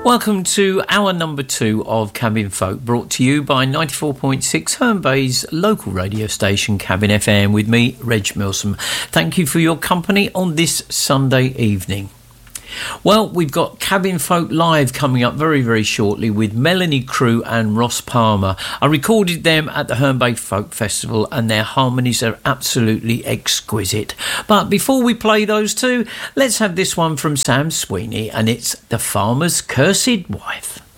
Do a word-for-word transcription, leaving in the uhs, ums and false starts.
Welcome to hour number two of Cabin Folk, brought to you by ninety-four point six Herne Bay's local radio station, Cabin F M, with me, Reg Milsom. Thank you for your company on this Sunday evening. Well, we've got Cabin Folk Live coming up very, very shortly with Melanie Crew and Ross Palmer. I recorded them at the Herne Bay Folk Festival and their harmonies are absolutely exquisite. But before we play those two, let's have this one from Sam Sweeney, and it's The Farmer's Cursed Wife.